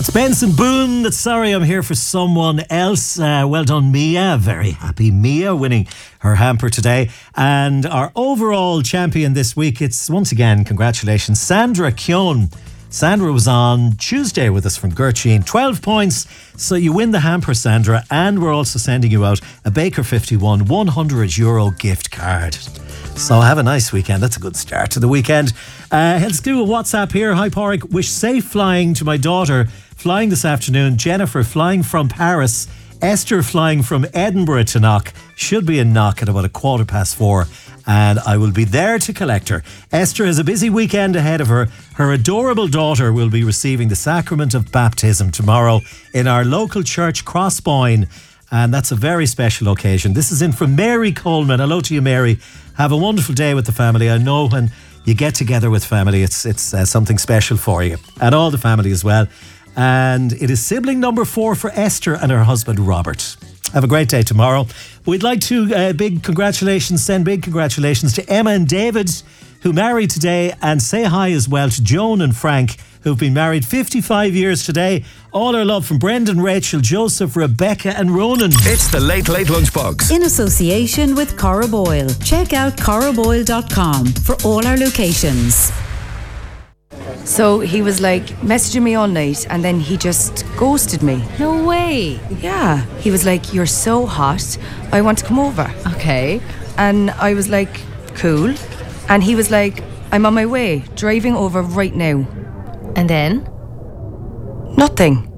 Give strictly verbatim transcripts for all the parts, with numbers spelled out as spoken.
That's Benson Boone. That's Sorry I'm Here for Someone Else. Uh, well done, Mia. Very happy Mia winning her hamper today. And our overall champion this week, it's once again, congratulations, Sandra Keown. Sandra was on Tuesday with us from Gertrude. twelve points, so you win the hamper, Sandra, and we're also sending you out a Baker fifty-one one hundred euro gift card. So have a nice weekend. That's a good start to the weekend. Uh, let's do a WhatsApp here. Hi, Pádraig. Wish safe flying to my daughter flying this afternoon. Jennifer flying from Paris. Esther flying from Edinburgh to Knock. Should be in Knock at about a quarter past four. And I will be there to collect her. Esther has a busy weekend ahead of her. Her adorable daughter will be receiving the sacrament of baptism tomorrow in our local church, Crossboyne. And that's a very special occasion. This is in from Mary Coleman. Hello to you, Mary. Have a wonderful day with the family. I know when you get together with family, it's it's uh, something special for you. And all the family as well. And it is sibling number four for Esther and her husband, Robert. Have a great day tomorrow. We'd like to uh, big congratulations, send big congratulations to Emma and David, who married today, and say hi as well to Joan and Frank, who've been married fifty-five years today. All our love from Brendan, Rachel, Joseph, Rebecca and Ronan. It's the Late Late Lunchbox. In association with Cora Boyle. Check out cora boyle dot com for all our locations. So he was like messaging me all night and then he just ghosted me. No way. Yeah. He was like, "You're so hot, I want to come over." Okay. And I was like, "Cool." And he was like, "I'm on my way, driving over right now." And then? Nothing.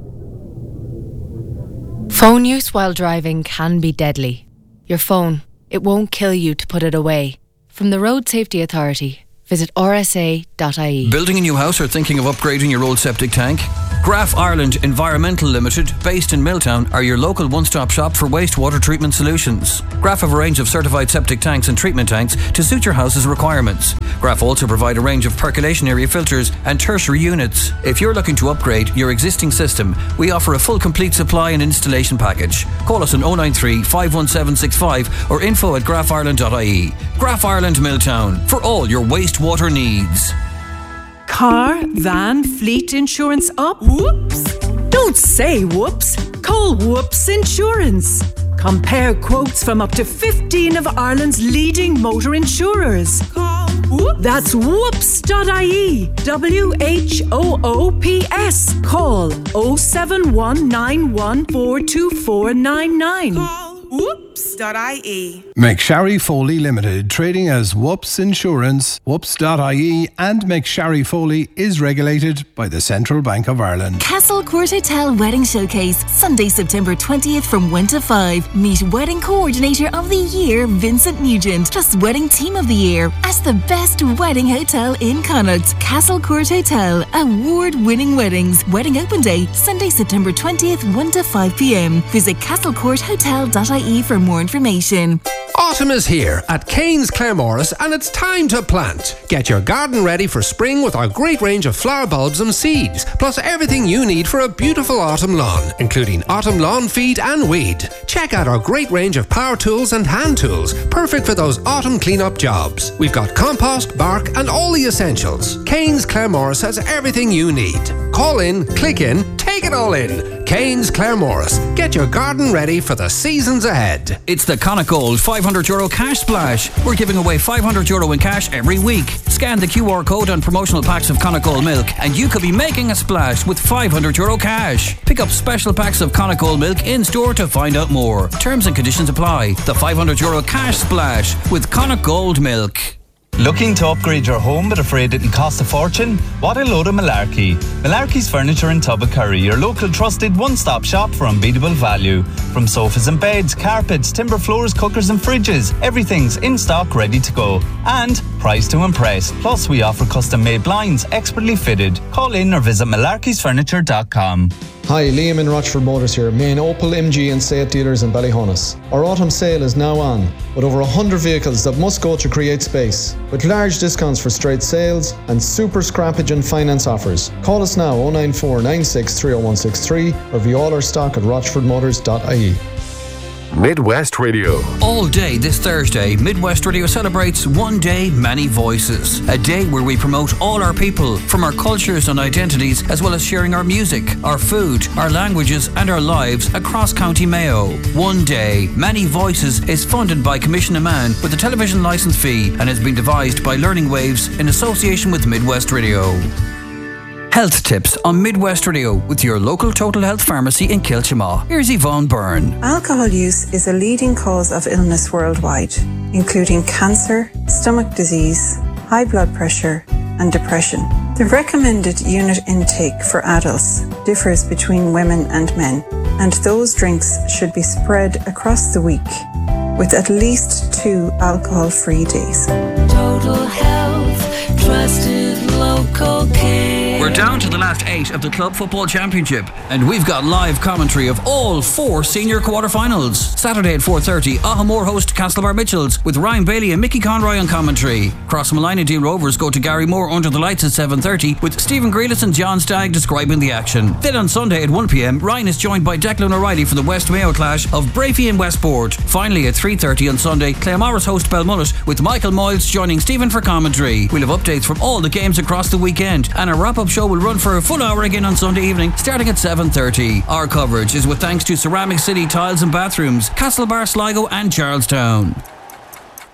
Phone use while driving can be deadly. Your phone, it won't kill you to put it away. From the Road Safety Authority, visit r s a dot i e. Building a new house or thinking of upgrading your old septic tank? Graf Ireland Environmental Limited, based in Milltown, are your local one-stop shop for wastewater treatment solutions. Graf have a range of certified septic tanks and treatment tanks to suit your house's requirements. Graf also provide a range of percolation area filters and tertiary units. If you're looking to upgrade your existing system, we offer a full complete supply and installation package. Call us on oh nine three, five one seven six five or info at graf ireland dot i e. Graf Ireland Milltown, for all your wastewater needs. Car, van, fleet insurance up? Whoops! Don't say whoops. Call Whoops Insurance. Compare quotes from up to fifteen of Ireland's leading motor insurers. Call Whoops. That's whoops dot i e. W H O O P S. Call oh seven one nine one four two four nine nine. Call whoops dot i e. McSharry Foley Limited, trading as Whoops Insurance, whoops dot i e, and McSharry Foley is regulated by the Central Bank of Ireland. Castle Court Hotel Wedding Showcase, Sunday, September twentieth from one to five. Meet Wedding Coordinator of the Year, Vincent Nugent, plus Wedding Team of the Year as the best wedding hotel in Connacht. Castle Court Hotel, award-winning weddings. Wedding Open Day, Sunday, September twentieth, one to five p.m. Visit castle court hotel dot i e for more information. Autumn is here at Kane's Claremorris and it's time to plant. Get your garden ready for spring with our great range of flower bulbs and seeds, plus everything you need for a beautiful autumn lawn, including autumn lawn feed and weed. Check out our great range of power tools and hand tools, perfect for those autumn clean-up jobs. We've got compost, bark and all the essentials. Kane's Claremorris has everything you need. Call in, click in, take it all in. Kane's Claremorris. Get your garden ready for the seasons ahead. It's the Connacht Gold five hundred euro cash splash. We're giving away five hundred euro in cash every week. Scan the Q R code on promotional packs of Connacht Gold milk and you could be making a splash with five hundred euro cash. Pick up special packs of Connacht Gold milk in store to find out more. Terms and conditions apply. The five hundred euro cash splash with Connacht Gold milk. Looking to upgrade your home but afraid it'll cost a fortune? What a load of malarkey. Malarkey's Furniture in Tubbacurry, your local trusted one-stop shop for unbeatable value. From sofas and beds, carpets, timber floors, cookers and fridges, everything's in stock ready to go. And price to impress. Plus we offer custom-made blinds, expertly fitted. Call in or visit malarkeys furniture dot com. Hi, Liam in Rochford Motors here, main Opel, M G and Seat dealers in Ballyhonus. Our autumn sale is now on, with over one hundred vehicles that must go to create space, with large discounts for straight sales and super scrappage and finance offers. Call us now oh nine four nine six three oh one six three or view all our stock at rochford motors dot i e. Midwest Radio. All day this Thursday, Midwest Radio celebrates One Day, Many Voices. A day where we promote all our people from our cultures and identities, as well as sharing our music, our food, our languages and our lives across County Mayo. One Day, Many Voices is funded by Commission Amman with a television licence fee and has been devised by Learning Waves in association with Midwest Radio. Health tips on Midwest Radio with your local Total Health Pharmacy in Kilchamaw. Here's Yvonne Byrne. Alcohol use is a leading cause of illness worldwide, including cancer, stomach disease, high blood pressure, and depression. The recommended unit intake for adults differs between women and men, and those drinks should be spread across the week with at least two alcohol-free days. Total Health, trusted local care. We're down to the last eight of the Club Football Championship, and we've got live commentary of all four senior quarter-finals. Saturday at four thirty, Ahamore host Castlebar Mitchells with Ryan Bailey and Mickey Conroy on commentary. Crossmalina and Dean Rovers go to Gary Moore under the lights at seven thirty with Stephen Grealis and John Stagg describing the action. Then on Sunday at one p.m, Ryan is joined by Declan O'Reilly for the West Mayo clash of Brafey and Westport. Finally at three thirty on Sunday, Claremorris host Belmullet with Michael Moyles joining Stephen for commentary. We'll have updates from all the games across the weekend, and a wrap-up show will run for a full hour again on Sunday evening starting at seven thirty. Our coverage is with thanks to Ceramic City Tiles and Bathrooms, Castlebar, Sligo and Charlestown.